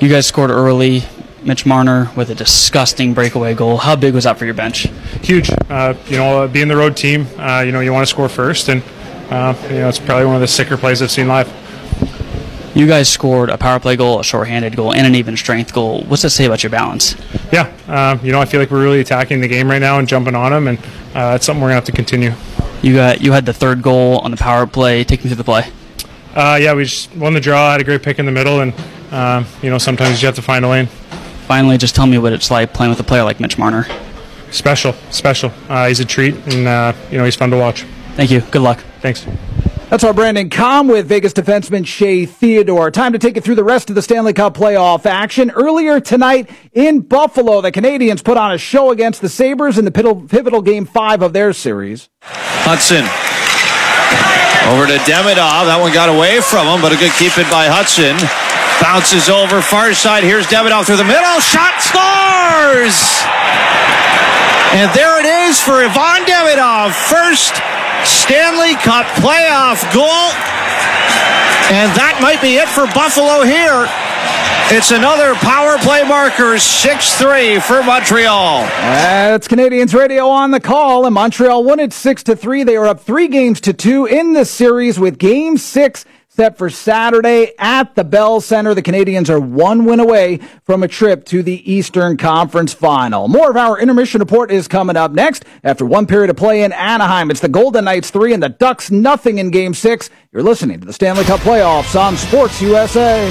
You guys scored early. Mitch Marner with a disgusting breakaway goal. How big was that for your bench? Huge. Being the road team, you want to score first, and it's probably one of the sicker plays I've seen live. You guys scored a power play goal, a shorthanded goal, and an even strength goal. What's that say about your balance? Yeah, I feel like we're really attacking the game right now and jumping on them, and it's something we're gonna have to continue. You had the third goal on the power play. Take me through the play. We just won the draw. Had a great pick in the middle, and sometimes you have to find a lane. Finally, just tell me what it's like playing with a player like Mitch Marner. Special. He's a treat, and he's fun to watch. Thank you. Good luck. Thanks. That's our Brandon Comm with Vegas defenseman Shea Theodore. Time to take you through the rest of the Stanley Cup playoff action. Earlier tonight in Buffalo, the Canadiens put on a show against the Sabres in the pivotal Game 5 of their series. Hudson over to Demidov. That one got away from him, but a good keep-in by Hudson. Bounces over far side. Here's Demidov through the middle. Shot, scores! And there it is for Ivan Demidov. First Stanley Cup playoff goal. And that might be it for Buffalo here. It's another power play marker, 6-3 for Montreal. That's Canadiens radio on the call, and Montreal won it 6-3. They are up 3-2 in this series with Game 6 set for Saturday at the Bell Center. The Canadiens are one win away from a trip to the Eastern Conference Final. More of our intermission report is coming up next. After one period of play in Anaheim, it's the Golden Knights 3 and the Ducks nothing in Game 6. You're listening to the Stanley Cup Playoffs on Sports USA.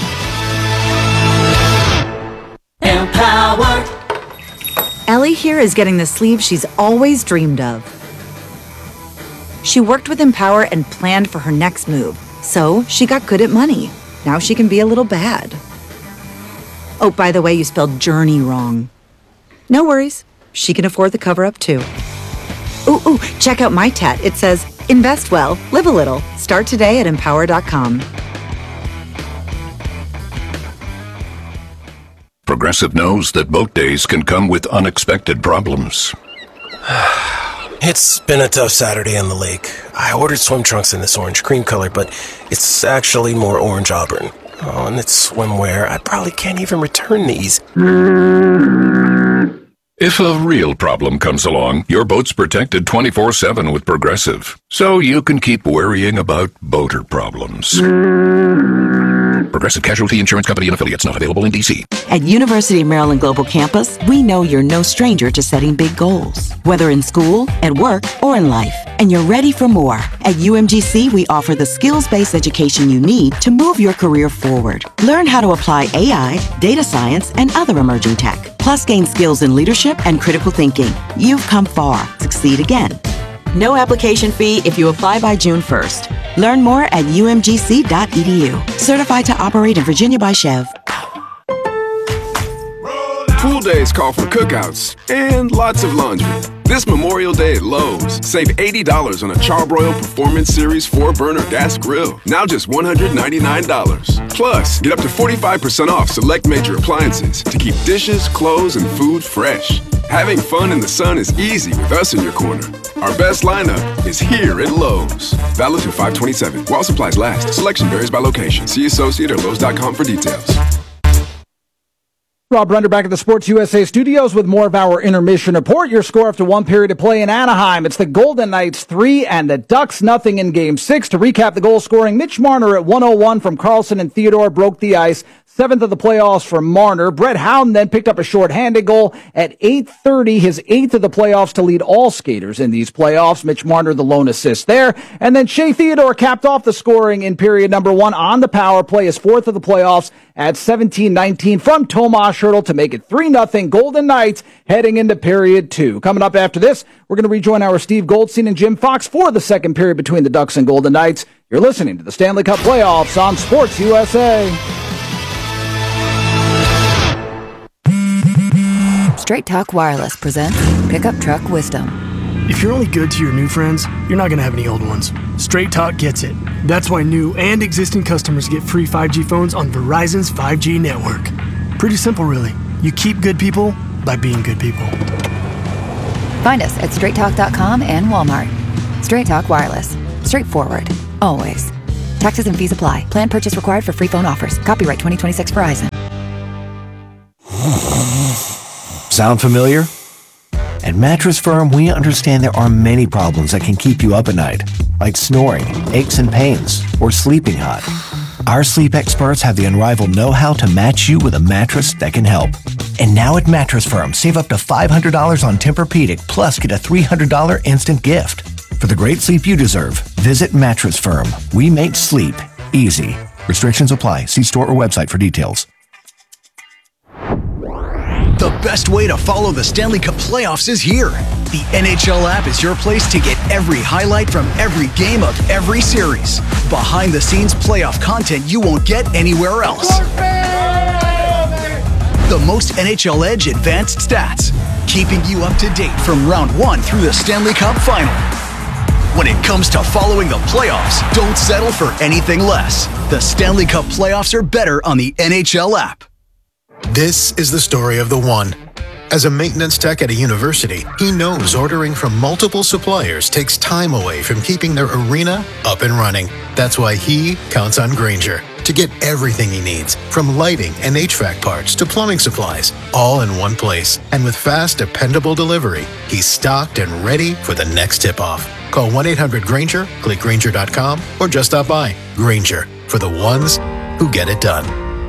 Empower. Ellie here is getting the sleeve she's always dreamed of. She worked with Empower and planned for her next move. So she got good at money. Now she can be a little bad. Oh, by the way, you spelled journey wrong. No worries. She can afford the cover-up too. Ooh, check out my tat. It says, invest well, live a little. Start today at empower.com. Progressive knows that boat days can come with unexpected problems. It's been a tough Saturday on the lake. I ordered swim trunks in this orange cream color, but it's actually more orange auburn. Oh, and it's swimwear. I probably can't even return these. If a real problem comes along, your boat's protected 24/7 with Progressive, so you can keep worrying about boater problems. Progressive Casualty Insurance Company and Affiliates, not available in D.C. At University of Maryland Global Campus, we know you're no stranger to setting big goals, whether in school, at work, or in life, and you're ready for more. At UMGC, we offer the skills-based education you need to move your career forward. Learn how to apply AI, data science, and other emerging tech, plus gain skills in leadership and critical thinking. You've come far. Succeed again. No application fee if you apply by June 1st. Learn more at umgc.edu. Certified to operate in Virginia by Chev. Pool days call for cookouts and lots of laundry. This Memorial Day at Lowe's, save $80 on a Charbroil Performance Series 4-burner gas grill. Now just $199. Plus, get up to 45% off select major appliances to keep dishes, clothes, and food fresh. Having fun in the sun is easy with us in your corner. Our best lineup is here at Lowe's. Valid through 5/27. While supplies last. Selection varies by location. See associate or Lowe's.com for details. Rob Brender back at the Sports USA studios with more of our intermission report. Your score after one period of play in Anaheim. It's the Golden Knights 3 and the Ducks nothing in Game 6. To recap the goal scoring, Mitch Marner at 101 from Carlson and Theodore broke the ice. 7th of the playoffs for Marner. Brett Howden then picked up a short-handed goal at 8:30, his 8th of the playoffs to lead all skaters in these playoffs. Mitch Marner, the lone assist there. And then Shea Theodore capped off the scoring in period number 1 on the power play, his 4th of the playoffs at 17:19 from Tomas Hertl to make it 3-0 Golden Knights heading into period 2. Coming up after this, we're going to rejoin our Steve Goldstein and Jim Fox for the second period between the Ducks and Golden Knights. You're listening to the Stanley Cup Playoffs on Sports USA. Straight Talk Wireless presents Pickup Truck Wisdom. If you're only good to your new friends, you're not going to have any old ones. Straight Talk gets it. That's why new and existing customers get free 5G phones on Verizon's 5G network. Pretty simple, really. You keep good people by being good people. Find us at straighttalk.com and Walmart. Straight Talk Wireless. Straightforward. Always. Taxes and fees apply. Plan purchase required for free phone offers. Copyright 2026 Verizon. Sound familiar? At Mattress Firm, we understand there are many problems that can keep you up at night, like snoring, aches and pains, or sleeping hot. Our sleep experts have the unrivaled know-how to match you with a mattress that can help. And now at Mattress Firm, save up to $500 on Tempur-Pedic, plus get a $300 instant gift. For the great sleep you deserve, visit Mattress Firm. We make sleep easy. Restrictions apply. See store or website for details. The best way to follow the Stanley Cup playoffs is here. The NHL app is your place to get every highlight from every game of every series. Behind-the-scenes playoff content you won't get anywhere else. The most NHL Edge advanced stats, keeping you up to date from round 1 through the Stanley Cup final. When it comes to following the playoffs, don't settle for anything less. The Stanley Cup playoffs are better on the NHL app. This is the story of the one. As a maintenance tech at a university, he knows ordering from multiple suppliers takes time away from keeping their arena up and running. That's why he counts on Grainger to get everything he needs, from lighting and HVAC parts to plumbing supplies, all in one place. And with fast, dependable delivery, he's stocked and ready for the next tip-off. Call 1-800-GRAINGER, click Grainger.com, or just stop by. Grainger, for the ones who get it done.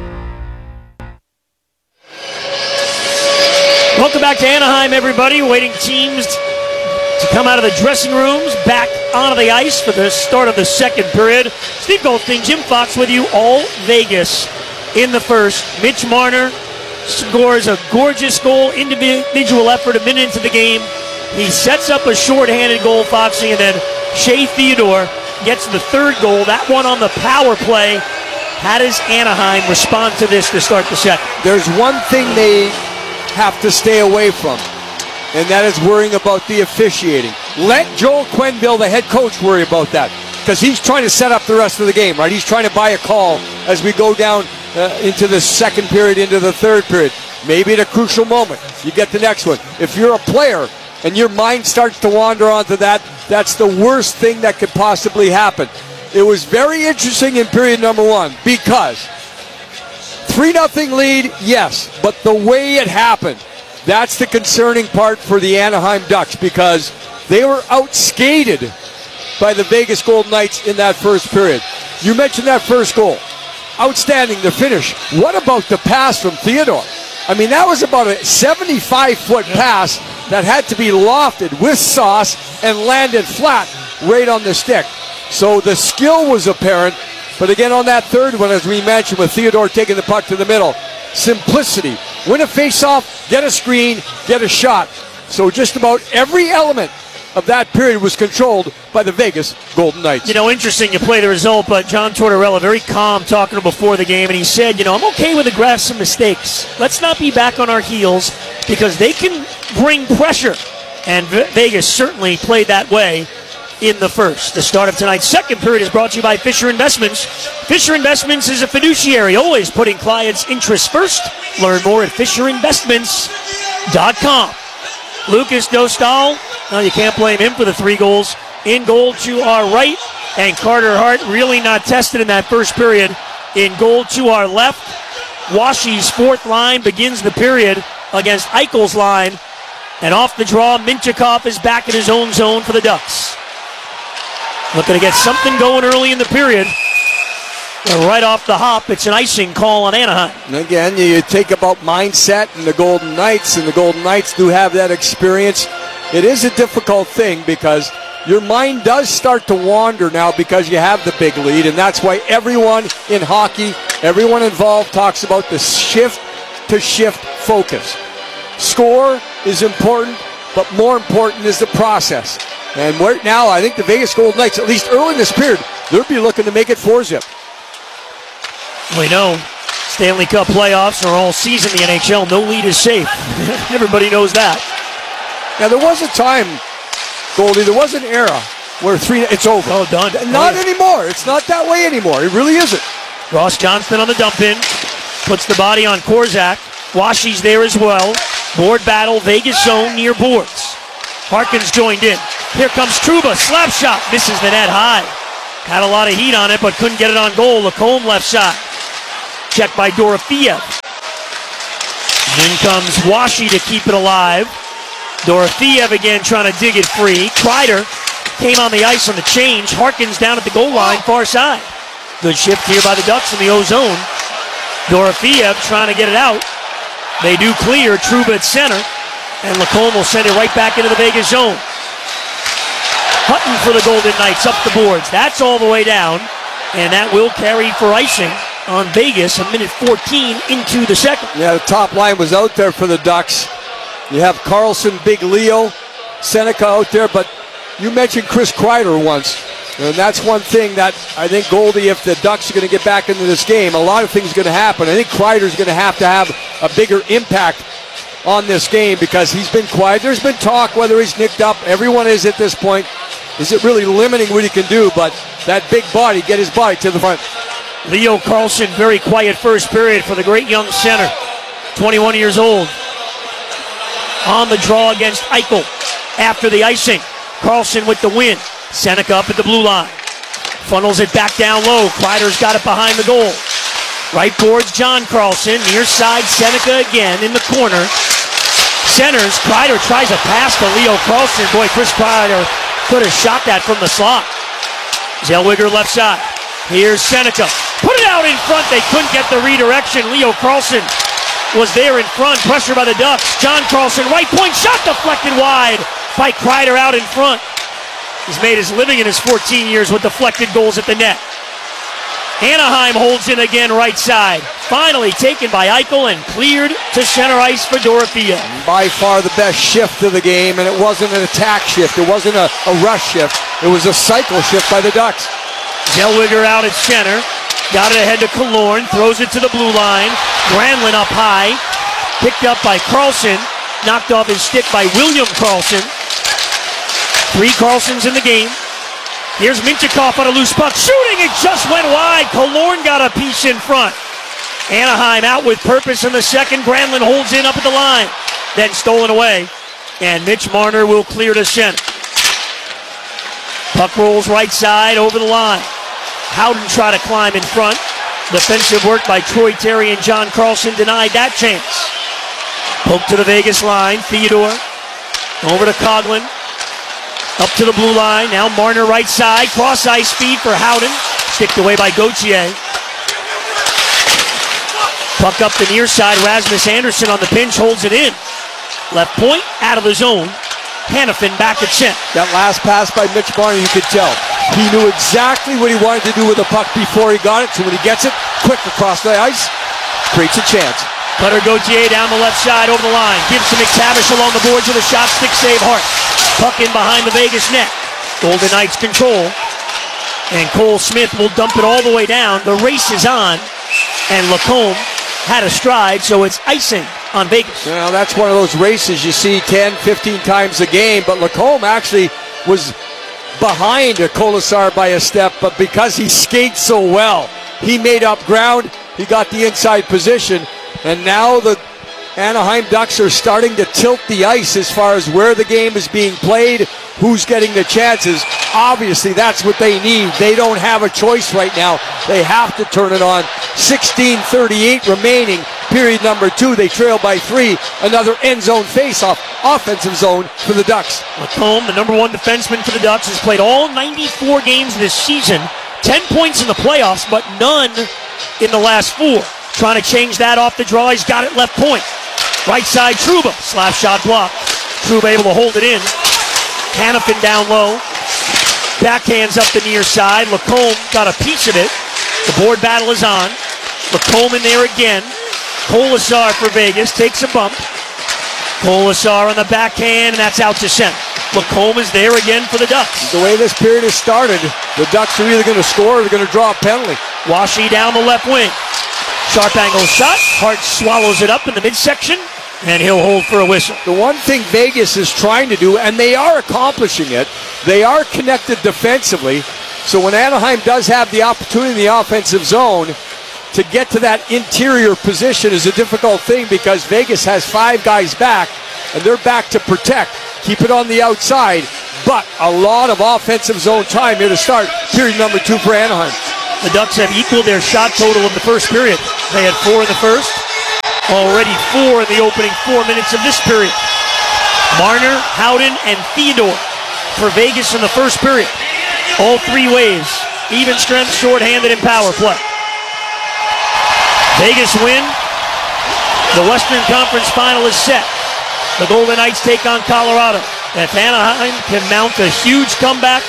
Welcome back to Anaheim, everybody. Waiting teams to come out of the dressing rooms, back onto the ice for the start of the second period. Steve Goldstein, Jim Fox with you, all Vegas in the first. Mitch Marner scores a gorgeous goal, individual effort a minute into the game. He sets up a shorthanded goal, Foxy, and then Shea Theodore gets the third goal. That one on the power play. How does Anaheim respond to this to start the second? There's one thing they have to stay away from, and that is worrying about the officiating. Let Joel Quenneville, the head coach, worry about that, because he's trying to set up the rest of the game, right? He's trying to buy a call as we go down into the second period, into the third period. Maybe at a crucial moment, you get the next one. If you're a player and your mind starts to wander onto that, that's the worst thing that could possibly happen. It was very interesting in period number 1, because 3-0 lead, yes, but the way it happened, that's the concerning part for the Anaheim Ducks, because they were outskated by the Vegas Golden Knights in that first period. You mentioned that first goal. Outstanding, the finish. What about the pass from Theodore? I mean, that was about a 75-foot pass that had to be lofted with sauce and landed flat right on the stick. So the skill was apparent. But again, on that third one, as we mentioned, with Theodore taking the puck to the middle, simplicity. Win a face-off, get a screen, get a shot. So just about every element of that period was controlled by the Vegas Golden Knights. You know, interesting, you play the result, but John Tortorella, very calm, talking to him before the game, and he said, you know, I'm okay with aggressive mistakes. Let's not be back on our heels, because they can bring pressure. And Vegas certainly played that way in the first. The start of tonight's second period is brought to you by Fisher Investments. Fisher Investments is a fiduciary, always putting clients' interests first. Learn more at FisherInvestments.com. Lucas Dostal, well, you can't blame him for the 3 goals. In goal to our right, and Carter Hart really not tested in that first period. In goal to our left, Washi's fourth line begins the period against Eichel's line. And off the draw, Mintyukov is back in his own zone for the Ducks. Looking to get something going early in the period. And right off the hop, it's an icing call on Anaheim. And again, you take about mindset and the Golden Knights do have that experience. It is a difficult thing because your mind does start to wander now because you have the big lead, and that's why everyone in hockey, everyone involved talks about the shift-to-shift focus. Score is important, but more important is the process. And right now, I think the Vegas Golden Knights, at least early in this period, they'll be looking to make it 4-zip. We know Stanley Cup playoffs are all season in the NHL. No lead is safe. Everybody knows that. Now, there was a time, Goldie, there was an era where it's over. Oh, done. Not anymore. It's not that way anymore. It really isn't. Ross Johnston on the dump-in. Puts the body on Korczak. Washi's there as well. Board battle, Vegas zone near boards. Harkins joined in. Here comes Trouba, slap shot, misses the net high. Had a lot of heat on it, but couldn't get it on goal. Lacombe left side. Checked by Dorofeev. In comes Washi to keep it alive. Dorofeev again trying to dig it free. Kreider came on the ice on the change. Harkins down at the goal line, far side. Good shift here by the Ducks in the O-zone. Dorofeev trying to get it out. They do clear. Trouba at center. And Lacombe will send it right back into the Vegas zone. Hutton for the Golden Knights up the boards. That's all the way down. And that will carry for icing on Vegas, a minute 14 into the second. Yeah, the top line was out there for the Ducks. You have Carlson, Big Leo, Seneca out there, but you mentioned Chris Kreider once. And that's one thing that I think, Goldie, if the Ducks are going to get back into this game, a lot of things are going to happen. I think Kreider's going to have a bigger impact on this game because he's been quiet. There's been talk whether he's nicked up. Everyone is at this point. Is it really limiting what he can do? But that big body, get his body to the front. Leo Carlson, very quiet first period for the great young center. 21 years old. On the draw against Eichel after the icing. Carlson with the win. Seneca up at the blue line. Funnels it back down low. Kreider's got it behind the goal. Right boards John Carlson. Near side Seneca again in the corner. Centers. Kreider tries a pass to Leo Carlson. Boy, Chris Kreider could have shot that from the slot. Zellweger left side. Here's Seneca. Put it out in front. They couldn't get the redirection. Leo Carlson was there in front. Pressure by the Ducks. John Carlson, right point. Shot deflected wide by Kreider out in front. He's made his living in his 14 years with deflected goals at the net. Anaheim holds in again right side. Finally taken by Eichel and cleared to center ice for Dorofeev. By far the best shift of the game, and it wasn't an attack shift. It wasn't a rush shift. It was a cycle shift by the Ducks. Zellweger out at center. Got it ahead to Killorn. Throws it to the blue line. Granlund up high. Picked up by Carlson. Knocked off his stick by William Carlson. 3 Carlsons in the game. Here's Mintyukov on a loose puck. Shooting, it just went wide. Killorn got a piece in front. Anaheim out with purpose in the second. Granlund holds in up at the line. Then stolen away. And Mitch Marner will clear to center. Puck rolls right side over the line. Howden try to climb in front. Defensive work by Troy Terry and John Carlson denied that chance. Poke to the Vegas line. Theodore over to Coughlin. Up to the blue line. Now Marner right side. Cross ice feed for Howden. Sticked away by Gauthier. Puck up the near side. Rasmus Anderson on the pinch holds it in. Left point out of the zone. Hanifin back at center. That last pass by Mitch Marner, you could tell. He knew exactly what he wanted to do with the puck before he got it, so when he gets it, quick across the ice, creates a chance. Cutter Gauthier down the left side over the line. Gives to McTavish along the boards with a shot, stick save Hart. Puck in behind the Vegas net. Golden Knights control. And Cole Smith will dump it all the way down. The race is on. And Lacombe had a stride, so it's icing on Vegas. Well, that's one of those races you see 10, 15 times a game, but Lacombe actually was behind a Colasar by a step, but because he skates so well, he made up ground, he got the inside position, and now the Anaheim Ducks are starting to tilt the ice as far as where the game is being played, who's getting the chances. Obviously, that's what they need. They don't have a choice right now. They have to turn it on. 16:38 remaining. Period number 2. They trail by 3. Another end zone face-off. Offensive zone for the Ducks. Lacombe, the number 1 defenseman for the Ducks, has played all 94 games this season. 10 points in the playoffs, but none in the last 4. Trying to change that off the draw. He's got it left point. Right side, Trouba. Slap shot block. Trouba able to hold it in. Hanifin down low. Backhands up the near side. Lacombe got a piece of it. The board battle is on. Lacombe in there again. Colasar for Vegas. Takes a bump. Colasar on the backhand, and that's out to center. Lacombe is there again for the Ducks. The way this period has started, the Ducks are either going to score or they're going to draw a penalty. Washi down the left wing. Sharp angle shot. Hart swallows it up in the midsection, and he'll hold for a whistle. The one thing Vegas is trying to do, and they are accomplishing it, they are connected defensively. So when Anaheim does have the opportunity in the offensive zone, to get to that interior position is a difficult thing because Vegas has 5 guys back, and they're back to protect. Keep it on the outside, but a lot of offensive zone time here to start period number 2 for Anaheim. The Ducks have equaled their shot total in the first period. They had 4 in the first Already 4 in the opening 4 minutes of this period. Marner, Howden, and Theodore for Vegas in the first period. All 3 ways. Even strength, shorthanded, and power play. Vegas win. The Western Conference Final is set. The Golden Knights take on Colorado. If Anaheim can mount a huge comeback,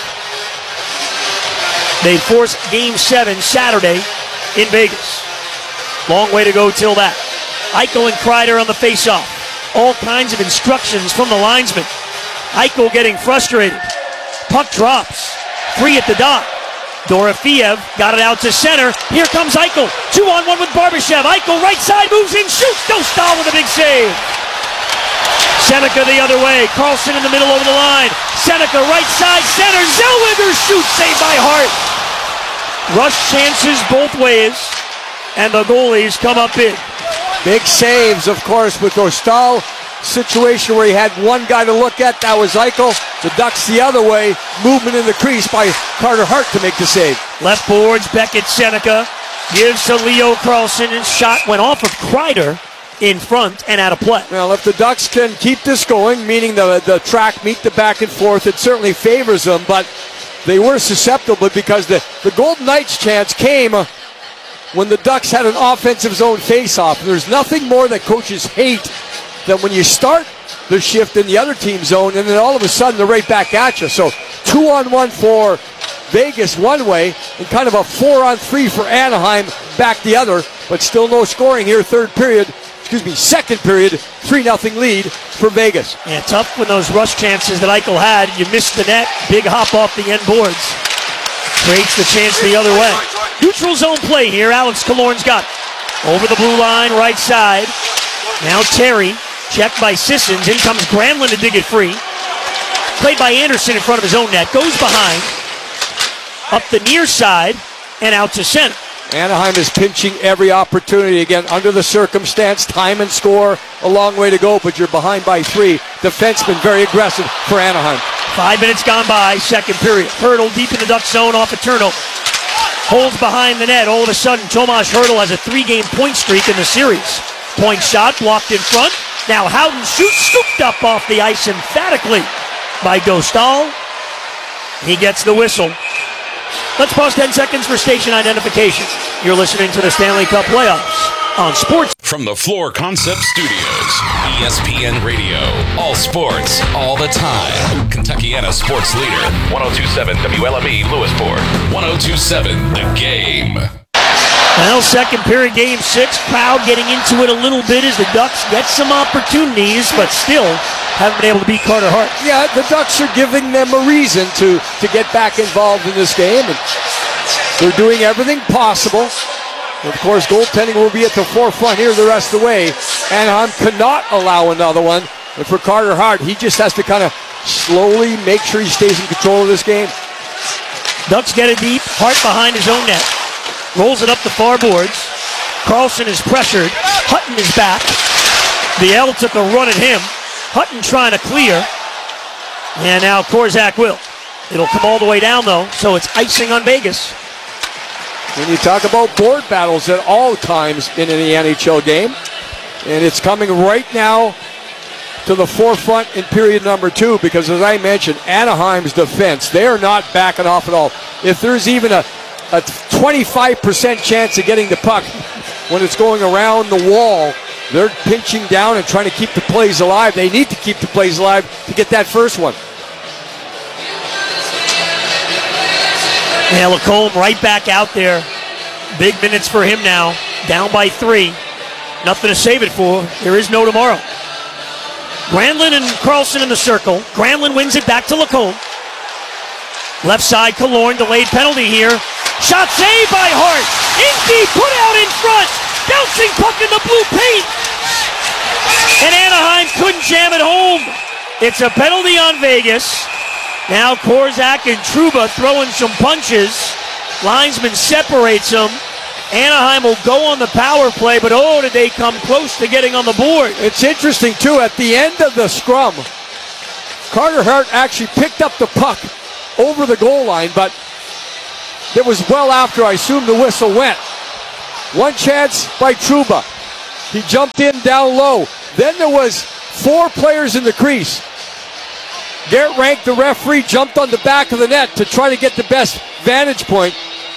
they force Game 7 Saturday in Vegas. Long way to go till that. Eichel and Kreider on the faceoff. All kinds of instructions from the linesman. Eichel getting frustrated. Puck drops. 3 at the dot. Dorofeev got it out to center. Here comes Eichel. 2-on-1 with Barbashev. Eichel right side moves in, shoots. Dostal with a big save. Seneca the other way. Carlson in the middle over the line. Seneca right side center. Zellweger shoots. Saved by Hart. Rush chances both ways. And the goalies come up big. Big saves, of course, with Dostal. Situation where he had one guy to look at. That was Eichel. The Ducks the other way. Movement in the crease by Carter Hart to make the save. Left boards, Beckett, Seneca. Gives to Leo Carlson. And shot went off of Kreider in front and out of play. Well, if the Ducks can keep this going, meaning the track meet the back and forth, it certainly favors them. But they were susceptible because the Golden Knights' chance came when the Ducks had an offensive zone face-off. And there's nothing more that coaches hate than when you start the shift in the other team zone and then all of a sudden they're right back at you. So 2-on-1 for Vegas one way and kind of a 4-on-3 for Anaheim back the other, but still no scoring here. Second period, 3-0 lead for Vegas. Yeah, tough when those rush chances that Eichel had, you missed the net, big hop off the end boards. Creates the chance the other way. Neutral zone play here, Alex Killorn's got it. Over the blue line, right side. Now Terry. Checked by Sissons. In comes Granlund to dig it free. Played by Anderson in front of his own net. Goes behind. Up the near side and out to center. Anaheim is pinching every opportunity. Again, under the circumstance, time and score, a long way to go, but you're behind by 3. Defenseman very aggressive for Anaheim. 5 minutes gone by, second period. Hurdle deep in the Duck zone off a turnover. Holds behind the net. All of a sudden, Tomas Hurdle has a 3-game point streak in the series. Point shot blocked in front. Now Howden shoots, scooped up off the ice emphatically by Dostal. He gets the whistle. Let's pause 10 seconds for station identification. You're listening to the Stanley Cup playoffs on Sports. From the Floor Concept Studios, ESPN Radio, all sports, all the time. Kentuckiana sports leader, 102.7 WLME Lewisport, 102.7 The Game. Well, second period, Game 6. Crowd getting into it a little bit as the Ducks get some opportunities, but still haven't been able to beat Carter Hart. Yeah, the Ducks are giving them a reason to get back involved in this game, and they're doing everything possible. Of course, goaltending will be at the forefront here the rest of the way. Anaheim cannot allow another one. And for Carter Hart, he just has to kind of slowly make sure he stays in control of this game. Ducks get it deep. Hart behind his own net. Rolls it up the far boards. Carlson is pressured. Hutton is back. The L took a run at him. Hutton trying to clear. And now Korzak will. It'll come all the way down, though, so it's icing on Vegas. When you talk about board battles at all times in any NHL game, and it's coming right now to the forefront in period number 2, because as I mentioned, Anaheim's defense, they are not backing off at all. If there's even a 25% chance of getting the puck when it's going around the wall, they're pinching down and trying to keep the plays alive. They need to keep the plays alive to get that first one. Yeah, Lacombe right back out there. Big minutes for him now. Down by 3. Nothing to save it for. There is no tomorrow. Granlund and Carlson in the circle. Granlund wins it back to Lacombe. Left side, Killorn, delayed penalty here. Shot saved by Hart. Inky put out in front. Bouncing puck in the blue paint. And Anaheim couldn't jam it home. It's a penalty on Vegas. Now Korzak and Trouba throwing some punches. Linesman separates them. Anaheim will go on the power play, but oh, did they come close to getting on the board. It's interesting, too, at the end of the scrum, Carter Hart actually picked up the puck over the goal line, but it was well after, I assume, the whistle went. One chance by Trouba. He jumped in down low. Then there was 4 players in the crease. Garrett Rank, the referee, jumped on the back of the net to try to get the best vantage point.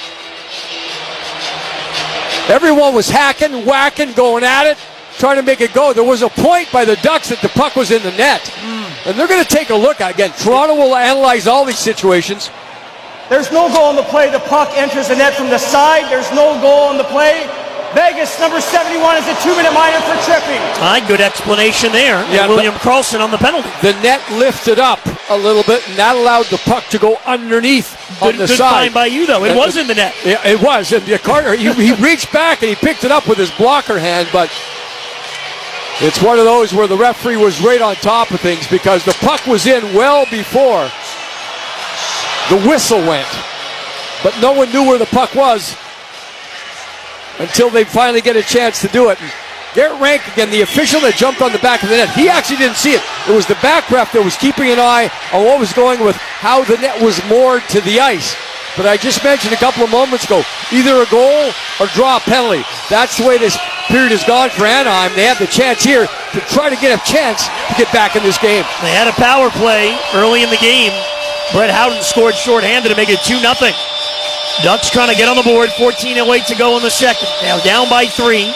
Everyone was hacking, whacking, going at it, trying to make it go. There was a point by the Ducks that the puck was in the net. And they're going to take a look at it. Again, Toronto will analyze all these situations. There's no goal on the play. The puck enters the net from the side. There's no goal on the play. Vegas, number 71, is a 2-minute minor for tripping. Good explanation there. Yeah, William Karlsson on the penalty. The net lifted up a little bit, and that allowed the puck to go underneath on the Good side. find by you, though. It was in the net. Yeah, it was. And Carter, he reached back and he picked it up with his blocker hand, but it's one of those where the referee was right on top of things because the puck was in well before the whistle went. But no one knew where the puck was until they finally get a chance to do it. And Garrett Rank, again, the official that jumped on the back of the net, he actually didn't see it. It was the back ref that was keeping an eye on what was going with how the net was moored to the ice. But I just mentioned a couple of moments ago, either a goal or draw a penalty. That's the way this period has gone for Anaheim. They have the chance here to try to get a chance to get back in this game. They had a power play early in the game. Brett Howden scored shorthanded to make it 2-0. Ducks trying to get on the board. 14:08 to go in the second. Now down by 3.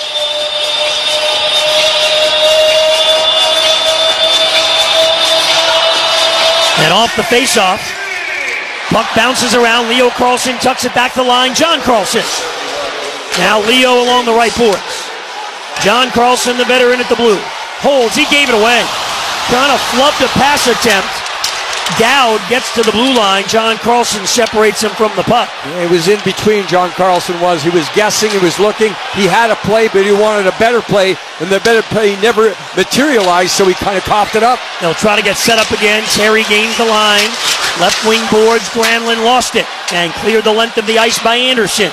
And off the faceoff. Puck bounces around. Leo Carlsson tucks it back the line. John Carlsson. Now Leo along the right boards. John Carlsson, the veteran at the blue. Holds. He gave it away. Trying to flub the pass attempt. Dowd gets to the blue line. John Carlsson separates him from the puck. It was in between, John Carlsson was. He was guessing, he was looking. He had a play, but he wanted a better play, and the better play never materialized, so he kind of coughed it up. They'll try to get set up again. Terry gains the line. Left wing boards. Granlund lost it and cleared the length of the ice by Anderson.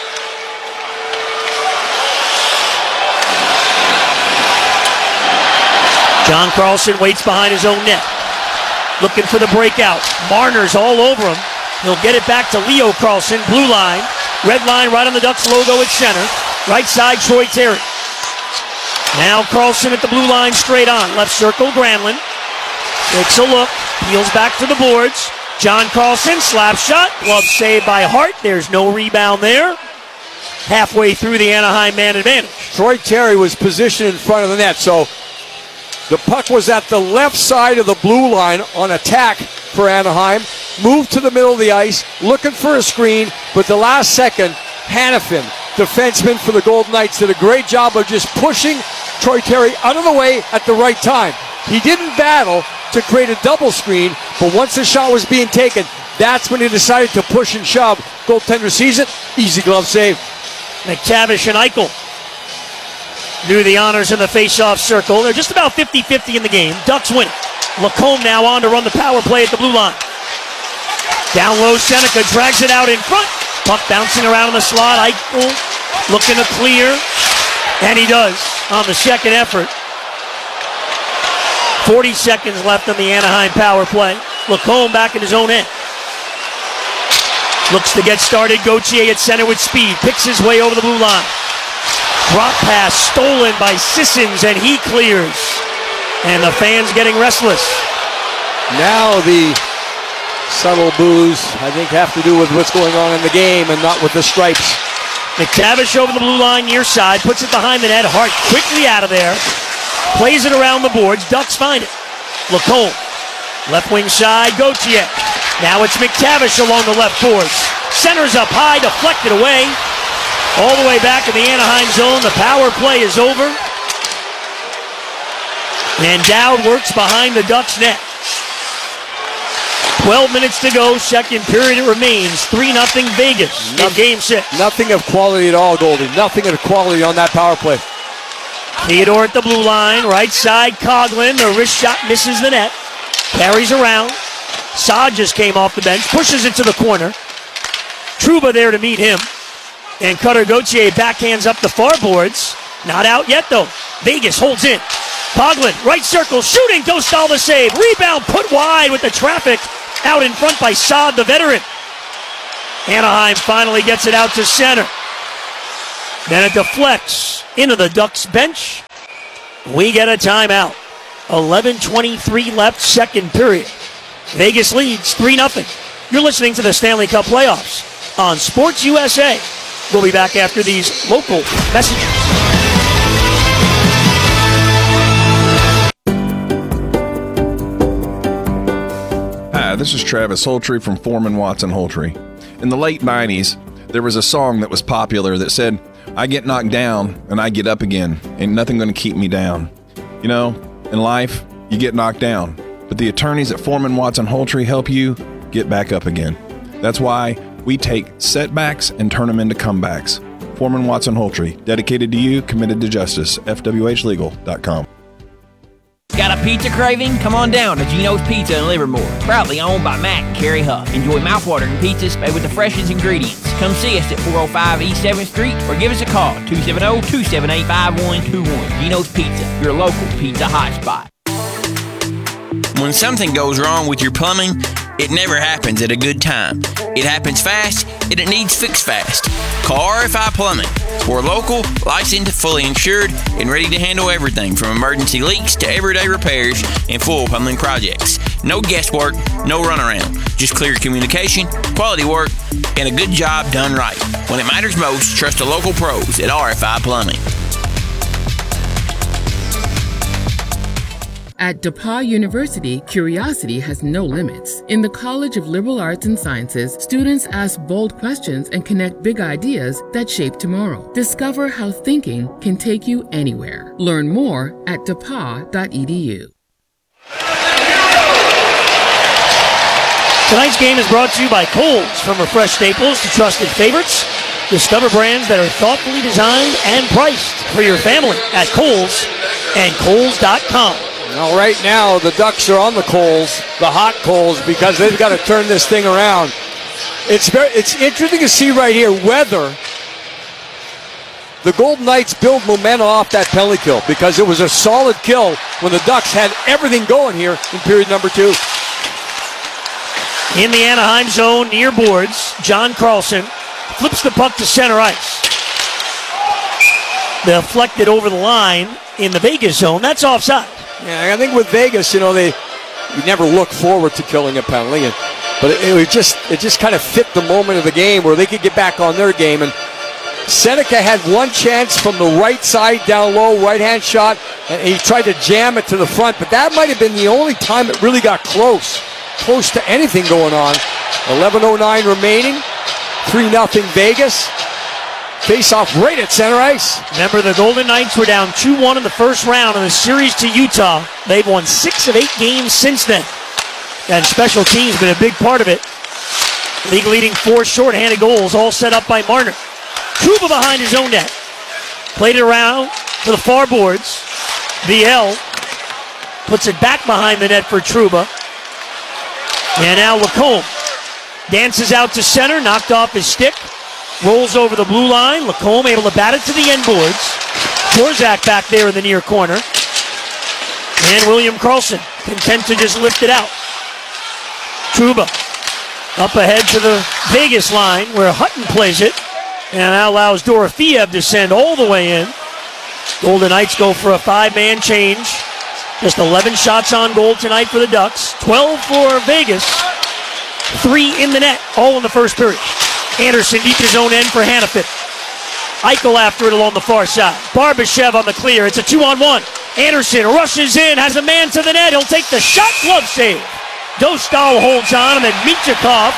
John Carlsson waits behind his own net. Looking for the breakout. Marner's all over him. He'll get it back to Leo Carlsson. Blue line. Red line right on the Ducks logo at center. Right side, Troy Terry. Now Carlsson at the blue line straight on. Left circle, Granlund. Takes a look. Peels back to the boards. John Carlsson, slap shot. Glove saved by Hart. There's no rebound there. Halfway through the Anaheim man advantage. Troy Terry was positioned in front of the net, so the puck was at the left side of the blue line on attack for Anaheim. Moved to the middle of the ice, looking for a screen, but the last second, Hanifin, defenseman for the Golden Knights, did a great job of just pushing Troy Terry out of the way at the right time. He didn't battle to create a double screen, but once the shot was being taken, that's when he decided to push and shove. Goaltender sees it, easy glove save. McTavish and Eichel do the honors in the face-off circle. They're just about 50-50 in the game. Ducks win it. Lacombe now on to run the power play at the blue line. Down low, Seneca drags it out in front. Puck bouncing around in the slot. Eichel looking to clear. And he does on the second effort. 40 seconds left on the Anaheim power play. Lacombe back in his own end. Looks to get started. Gauthier at center with speed. Picks his way over the blue line. Drop pass stolen by Sissons, and he clears. And the fans getting restless. Now the subtle boos, I think, have to do with what's going on in the game and not with the stripes. McTavish over the blue line near side, puts it behind the net. Hart quickly out of there. Plays it around the boards. Ducks find it. Lacombe. Left wing side, Gauthier. Now it's McTavish along the left boards. Centers up high, deflected away. All the way back in the Anaheim zone. The power play is over. And Dowd works behind the Ducks net. 12 minutes to go. Second period it remains. 3-0 Vegas in Game 6. Nothing of quality at all, Goldie. Nothing of quality on that power play. Theodore at the blue line. Right side, Coughlin. The wrist shot misses the net. Carries around. Saad just came off the bench. Pushes it to the corner. Trouba there to meet him. And Cutter Gauthier backhands up the far boards. Not out yet, though. Vegas holds in. Coughlin, right circle, shooting. Dostal the save. Rebound put wide with the traffic out in front by Saad, the veteran. Anaheim finally gets it out to center. Then it deflects into the Ducks bench. We get a timeout. 11:23 left, second period. Vegas leads 3-0. You're listening to the Stanley Cup playoffs on Sports USA. We'll be back after these local messages. Hi, this is Travis Holtree from Foreman Watson Holtree. In the late 90s, there was a song that was popular that said, "I get knocked down and I get up again. Ain't nothing gonna keep me down." You know, in life, you get knocked down, but the attorneys at Foreman Watson Holtree help you get back up again. That's why we take setbacks and turn them into comebacks. Foreman Watson Holtree, dedicated to you, committed to justice. FWHlegal.com. Got a pizza craving? Come on down to Gino's Pizza in Livermore. Proudly owned by Matt and Carrie Huff. Enjoy mouthwatering pizzas made with the freshest ingredients. Come see us at 405 East 7th Street or give us a call, 270-278-5121. Gino's Pizza, your local pizza hotspot. When something goes wrong with your plumbing, it never happens at a good time. It happens fast, and it needs fixed fast. Call RFI Plumbing. We're local, licensed, fully insured, and ready to handle everything from emergency leaks to everyday repairs and full plumbing projects. No guesswork, no runaround. Just clear communication, quality work, and a good job done right. When it matters most, trust the local pros at RFI Plumbing. At DePauw University, curiosity has no limits. In the College of Liberal Arts and Sciences, students ask bold questions and connect big ideas that shape tomorrow. Discover how thinking can take you anywhere. Learn more at depaw.edu. Tonight's game is brought to you by Kohl's. From refreshed staples to trusted favorites, discover brands that are thoughtfully designed and priced for your family at Kohl's and Kohl's.com. Now, right now, the Ducks are on the coals, the hot coals, because they've got to turn this thing around. It's interesting to see right here whether the Golden Knights build momentum off that penalty kill, because it was a solid kill when the Ducks had everything going here in period number 2. In the Anaheim zone, near boards, John Carlson flips the puck to center ice. Deflected over the line in the Vegas zone. That's offside. Yeah, I think with Vegas, you never look forward to killing a penalty, but it just kind of fit the moment of the game where they could get back on their game. And Seneca had one chance from the right side down low, right-hand shot, and he tried to jam it to the front, but that might have been the only time it really got close to anything going on. 11:09 remaining, 3-0 Vegas. Face-off right at center ice. Remember, the Golden Knights were down 2-1 in the first round in the series to Utah. They've won 6 of 8 games since then. And special teams been a big part of it. League leading 4 shorthanded goals, all set up by Marner. Trouba behind his own net. Played it around to the far boards. VL puts it back behind the net for Trouba. And now Lacombe dances out to center, knocked off his stick. Rolls over the blue line. Lacombe able to bat it to the end boards. Jorzak back there in the near corner. And William Karlsson content to just lift it out. Trouba up ahead to the Vegas line where Hutton plays it. And that allows Dorofeev to send all the way in. Golden Knights go for a 5-man change. Just 11 shots on goal tonight for the Ducks. 12 for Vegas. 3 in the net, all in the first period. Anderson deep his own end for Hanifin. Eichel after it along the far side. Barbashev on the clear. It's a 2-on-1. Anderson rushes in, has a man to the net. He'll take the shot. Glove save. Dostal holds on, and then Michikov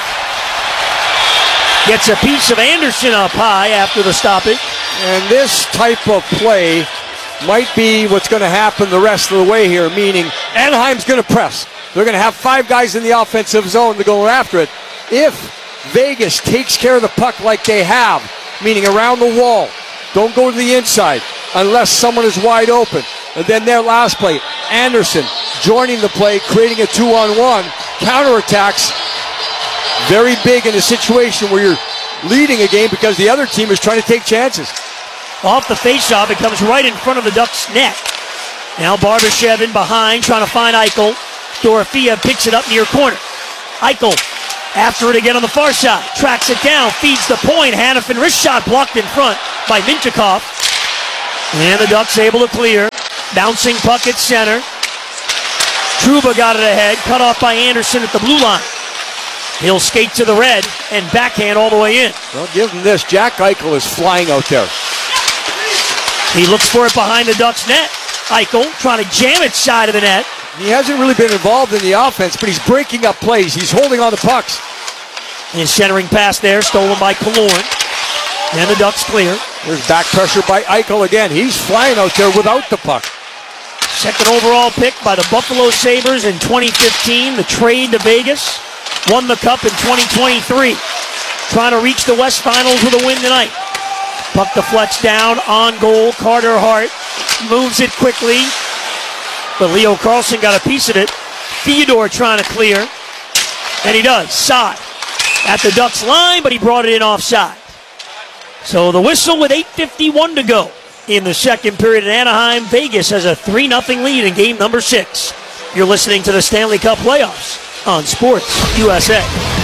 gets a piece of Anderson up high after the stoppage. And this type of play might be what's going to happen the rest of the way here, meaning Anaheim's going to press. They're going to have 5 guys in the offensive zone to go after it. If Vegas takes care of the puck like they have, meaning around the wall, don't go to the inside unless someone is wide open. And then their last play, Anderson joining the play, creating a 2-on-1, counterattacks. Very big in a situation where you're leading a game because the other team is trying to take chances. Off the faceoff, it comes right in front of the Ducks' net. Now Barbashev in behind, trying to find Eichel. Dorofeev picks it up near corner. Eichel After it again on the far side. Tracks it down, feeds the point. Hannafin wrist shot blocked in front by Mintyukov. And the Ducks able to clear. Bouncing puck at center. Trouba got it ahead. Cut off by Anderson at the blue line. He'll skate to the red and backhand all the way in. Well, give him this. Jack Eichel is flying out there. He looks for it behind the Ducks net. Eichel trying to jam it side of the net. He hasn't really been involved in the offense, but he's breaking up plays. He's holding on to pucks. And centering pass there, stolen by Killorn. And the Ducks clear. There's back pressure by Eichel again. He's flying out there without the puck. Second overall pick by the Buffalo Sabres in 2015. The trade to Vegas. Won the Cup in 2023. Trying to reach the West Finals with a win tonight. Puck deflects down, on goal. Carter Hart moves it quickly. But Leo Carlsson got a piece of it. Theodore trying to clear. And he does. Side at the Ducks line, but he brought it in offside. So the whistle with 8:51 to go in the second period in Anaheim. Vegas has a 3-0 lead in game number 6. You're listening to the Stanley Cup playoffs on Sports USA.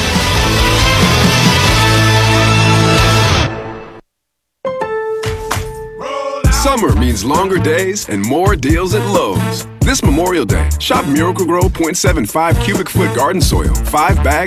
Summer means longer days and more deals at Lowe's. This Memorial Day, shop Miracle-Gro 0.75 cubic foot garden soil, 5 bags.